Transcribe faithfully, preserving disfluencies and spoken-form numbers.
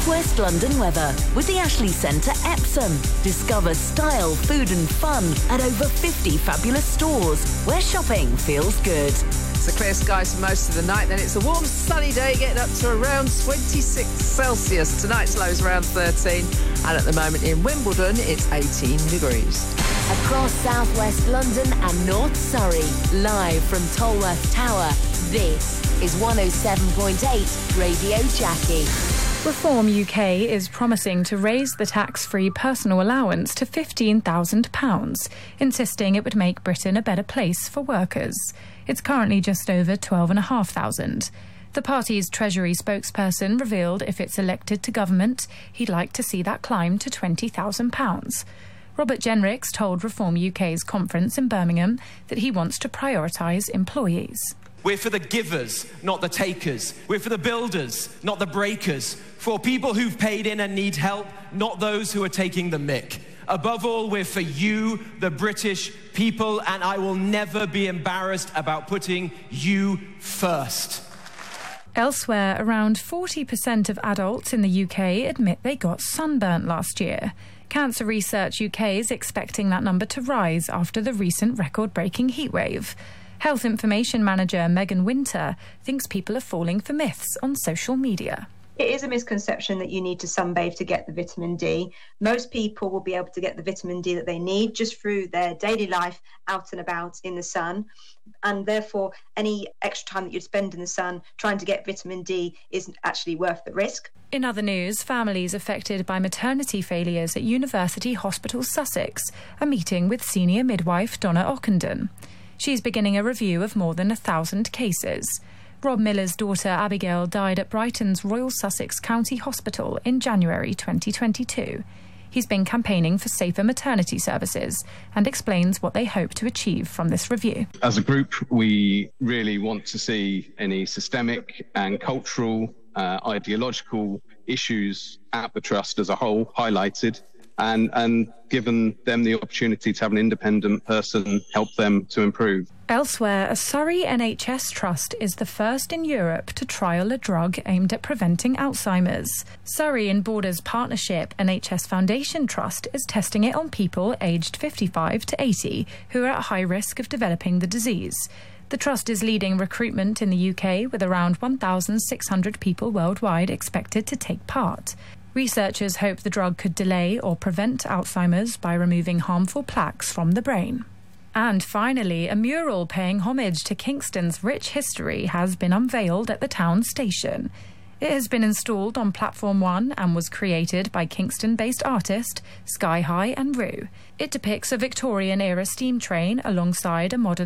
West London weather with the Ashley Centre Epsom. Discover style, food and fun at over fifty fabulous stores where shopping feels good. It's a clear skies for most of the night, then it's a warm sunny day getting up to around twenty-six Celsius. Tonight's low is around thirteen, and at the moment in Wimbledon it's eighteen degrees. Across southwest London and North Surrey, live from Tolworth Tower, this is one oh seven point eight Radio Jackie. Reform U K is promising to raise the tax-free personal allowance to fifteen thousand pounds, insisting it would make Britain a better place for workers. It's currently just over twelve thousand five hundred. The party's Treasury spokesperson revealed if it's elected to government, he'd like to see that climb to twenty thousand pounds. Robert Jenricks told Reform U K's conference in Birmingham that he wants to prioritise employees. We're for the givers, not the takers. We're for the builders, not the breakers. For people who've paid in and need help, not those who are taking the mick. Above all, we're for you, the British people, and I will never be embarrassed about putting you first. Elsewhere, around forty percent of adults in the U K admit they got sunburnt last year. Cancer Research U K is expecting that number to rise after the recent record-breaking heatwave. Health Information Manager Megan Winter thinks people are falling for myths on social media. It is a misconception that you need to sunbathe to get the vitamin D. Most people will be able to get the vitamin D that they need just through their daily life out and about in the sun. And therefore, any extra time that you'd spend in the sun trying to get vitamin D isn't actually worth the risk. In other news, families affected by maternity failures at University Hospital Sussex are meeting with senior midwife Donna Ockenden. She's beginning a review of more than a thousand cases. Rob Miller's daughter Abigail died at Brighton's Royal Sussex County Hospital in January twenty twenty-two. He's been campaigning for safer maternity services and explains what they hope to achieve from this review. As a group, we really want to see any systemic and cultural, uh, ideological issues at the Trust as a whole highlighted, and, and given them the opportunity to have an independent person help them to improve. Elsewhere, a Surrey N H S trust is the first in Europe to trial a drug aimed at preventing Alzheimer's. Surrey and Borders Partnership N H S Foundation Trust is testing it on people aged fifty-five to eighty who are at high risk of developing the disease. The trust is leading recruitment in the U K with around one thousand six hundred people worldwide expected to take part. Researchers hope the drug could delay or prevent Alzheimer's by removing harmful plaques from the brain. And finally, a mural paying homage to Kingston's rich history has been unveiled at the town station. It has been installed on Platform one and was created by Kingston-based artist Sky High and Rue. It depicts a Victorian-era steam train alongside a modern